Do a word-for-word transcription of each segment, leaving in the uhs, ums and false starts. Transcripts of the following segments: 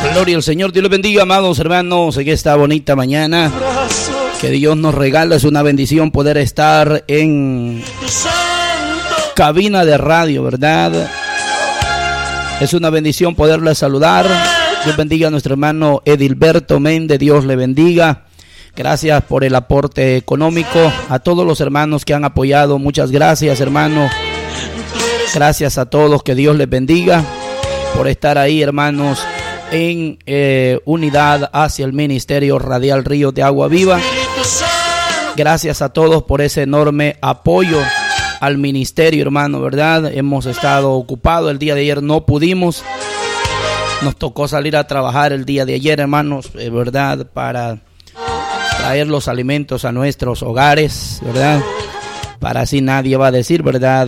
Gloria al Señor, Dios les bendiga, amados hermanos, en esta bonita mañana que Dios nos regala. Es una bendición poder estar en cabina de radio, ¿verdad? Es una bendición poderle saludar. Dios bendiga a nuestro hermano Edilberto Méndez, Dios le bendiga. Gracias por el aporte económico. A todos los hermanos que han apoyado, muchas gracias, hermanos. Gracias a todos, que Dios les bendiga por estar ahí, hermanos, en eh, unidad hacia el Ministerio Radial Ríos de Agua Viva. Gracias a todos por ese enorme apoyo al ministerio, hermano, ¿verdad? Hemos estado ocupados, el día de ayer no pudimos, nos tocó salir a trabajar el día de ayer, hermanos, eh, ¿verdad? Para traer los alimentos a nuestros hogares, ¿verdad? Para así nadie va a decir, ¿verdad?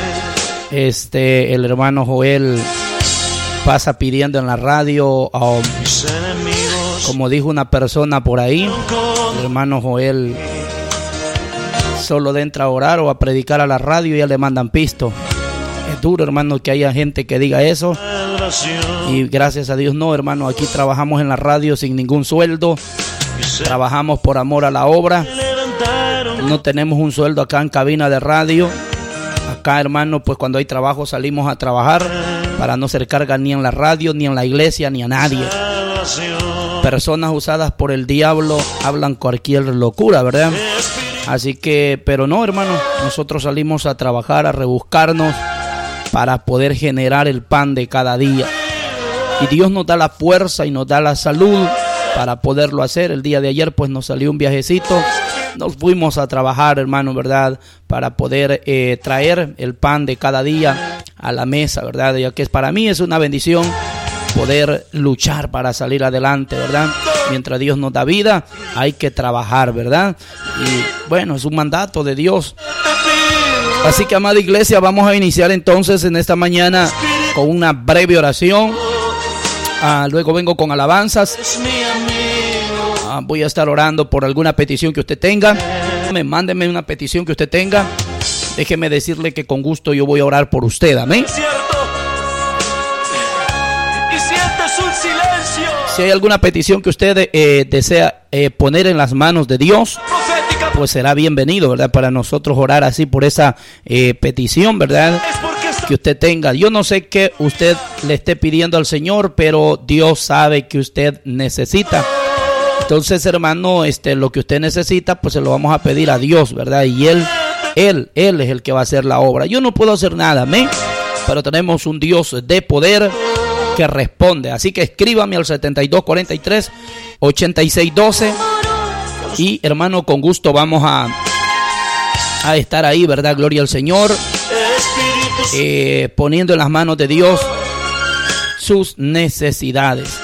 Este, el hermano Joel pasa pidiendo en la radio, um, como dijo una persona por ahí, el hermano Joel solo de entra a orar o a predicar a la radio y ya le mandan pisto. Es duro, hermano, que haya gente que diga eso. Y gracias a Dios no, hermano, aquí trabajamos en la radio sin ningún sueldo. Trabajamos por amor a la obra. No tenemos un sueldo acá en cabina de radio. Acá, hermano, pues cuando hay trabajo salimos a trabajar para no ser carga ni en la radio, ni en la iglesia, ni a nadie. Personas usadas por el diablo hablan cualquier locura, ¿verdad? Así que, pero no, hermano, nosotros salimos a trabajar, a rebuscarnos para poder generar el pan de cada día. Y Dios nos da la fuerza y nos da la salud para poderlo hacer. El día de ayer pues nos salió un viajecito, nos fuimos a trabajar, hermano, ¿verdad? Para poder eh, traer el pan de cada día a la mesa, ¿verdad? Ya que para mí es una bendición poder luchar para salir adelante, ¿verdad? Mientras Dios nos da vida, hay que trabajar, ¿verdad? Y bueno, es un mandato de Dios. Así que, amada iglesia, vamos a iniciar entonces en esta mañana con una breve oración. Ah, luego vengo con alabanzas. Ah, voy a estar orando por alguna petición que usted tenga. Mándeme una petición que usted tenga. Déjeme decirle que con gusto yo voy a orar por usted. Amén. Si hay alguna petición que usted eh, desea eh, poner en las manos de Dios, pues será bienvenido, ¿verdad? Para nosotros orar así por esa eh, petición, ¿verdad? Que usted tenga. Yo no sé qué usted le esté pidiendo al Señor, pero Dios sabe que usted necesita. Entonces, hermano, este, lo que usted necesita, pues se lo vamos a pedir a Dios, ¿verdad? Y Él, Él, Él es el que va a hacer la obra. Yo no puedo hacer nada, amén. Pero tenemos un Dios de poder que responde. Así que escríbame al setenta y dos cuarenta y tres ochenta y seis doce. Y, hermano, con gusto vamos a, a estar ahí, ¿verdad? Gloria al Señor. Eh, poniendo en las manos de Dios sus necesidades.